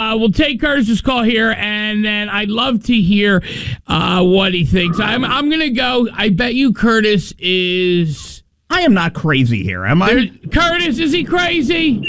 we'll take Curtis's call here, and then I'd love to hear what he thinks. I'm going to go. I bet you Curtis is... I am not crazy here, am I? Curtis, is he crazy?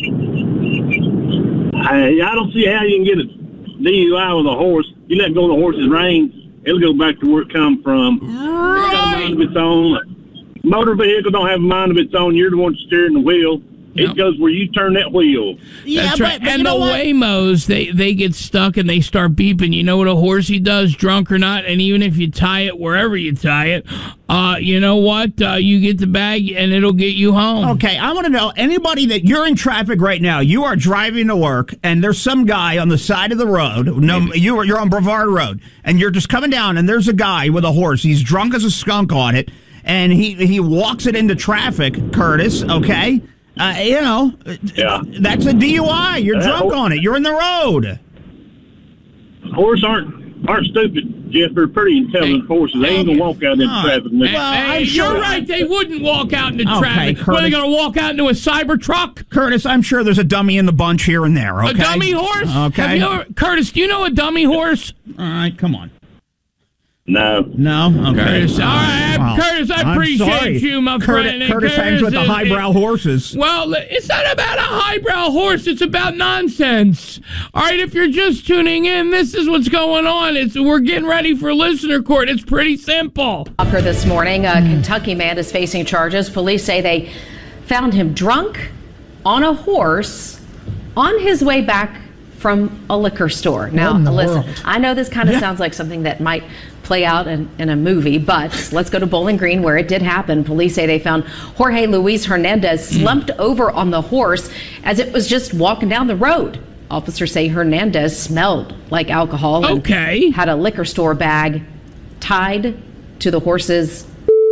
I don't see how you can get a DUI with a horse. You let go of the horse's reins, it'll go back to where it come from. Right. It's got a mind of its own. Motor vehicle don't have a mind of its own. You're the one steering the wheel. It goes where you turn that wheel. Yeah, That's right. but And you know the what? Waymos, they get stuck and they start beeping. You know what a horsey does, drunk or not? And even if you tie it wherever you tie it, you know what? You get the bag and it'll get you home. Okay, I want to know, anybody that you're in traffic right now, you are driving to work, and there's some guy on the side of the road. No, you're on Brevard Road, and you're just coming down, and there's a guy with a horse. He's drunk as a skunk on it, and he walks it into traffic, Curtis, okay? Yeah. That's a DUI. You're drunk on it. You're in the road. Horses aren't stupid, Jeff. They're pretty intelligent horses. They ain't gonna walk out into traffic. Hey, you're right. They wouldn't walk out into traffic. Curtis. What, are they going to walk out into a cyber truck? Curtis, I'm sure there's a dummy in the bunch here and there, okay? A dummy horse? Okay. Curtis, do you know a dummy horse? All right, come on. No. Okay. Curtis, all right. Wow. Curtis, I I'm appreciate sorry. you, my friend. Curtis hangs with the highbrow horses. Well, it's not about a highbrow horse. It's about nonsense. All right, if you're just tuning in, this is what's going on. We're getting ready for listener court. It's pretty simple. This morning, a Kentucky man is facing charges. Police say they found him drunk on a horse on his way back from a liquor store. Now, listen, I know this kind of sounds like something that might play out in a movie, but let's go to Bowling Green where it did happen. Police say they found Jorge Luis Hernandez slumped over on the horse as it was just walking down the road. Officers say Hernandez smelled like alcohol and had a liquor store bag tied to the horse's.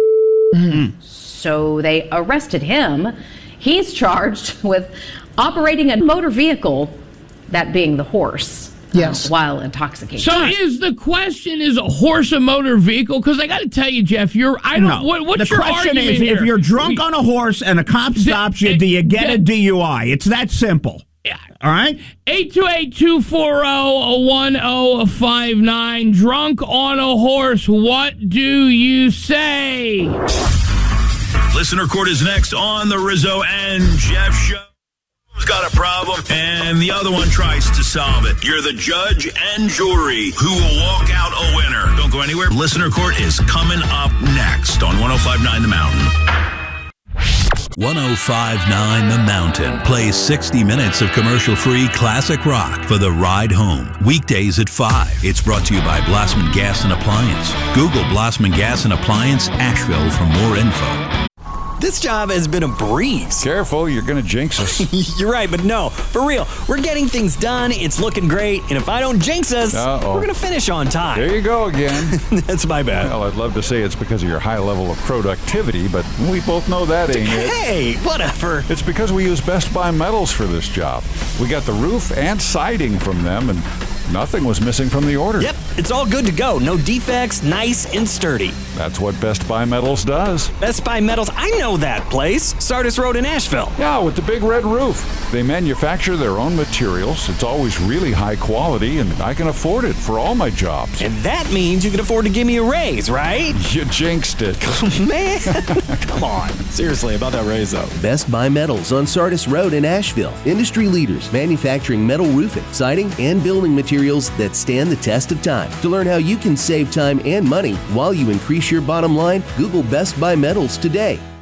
So they arrested him. He's charged with operating a motor vehicle, that being the horse. Yes. While intoxicated. So is the question, is a horse a motor vehicle? Because I got to tell you, Jeff, what's your argument is, here? if you're drunk on a horse and a cop stops you, do you get a DUI? It's that simple. Yeah. All right? 828-240-1059. Drunk on a horse. What do you say? Listener Court is next on the Rizzo and Jeff Show. Who's got a problem and the other one tries to solve it. You're the judge and jury who will walk out a winner. Don't go anywhere. Listener Court is coming up next on 105.9 The Mountain. 105.9 The Mountain plays 60 minutes of commercial-free classic rock for the ride home. Weekdays at 5. It's brought to you by Blossman Gas and Appliance. Google Blossman Gas and Appliance Asheville for more info. This job has been a breeze. Careful, you're going to jinx us. You're right, but no, for real. We're getting things done, it's looking great, and if I don't jinx us, we're going to finish on time. There you go again. That's my bad. Well, I'd love to say it's because of your high level of productivity, but we both know that ain't it. Hey, whatever. It's because we use Best Buy Metals for this job. We got the roof and siding from them, and nothing was missing from the order. Yep, it's all good to go. No defects, nice and sturdy. That's what Best Buy Metals does. Best Buy Metals, I know that place. Sardis Road in Asheville. Yeah, with the big red roof. They manufacture their own materials. It's always really high quality, and I can afford it for all my jobs. And that means you can afford to give me a raise, right? You jinxed it. Man, come on. Seriously, about that raise, though. Best Buy Metals on Sardis Road in Asheville. Industry leaders manufacturing metal roofing, siding, and building materials that stand the test of time. To learn how you can save time and money while you increase your bottom line, Google Best Buy Metals today.